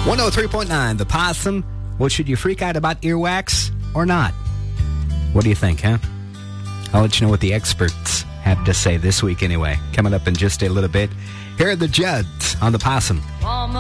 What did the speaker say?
103.9, The Possum. Well, should you freak out about earwax or not? What do you think, huh? I'll let you know what the experts have to say this week anyway. Coming up in just a little bit. Here are the Judds on The Possum.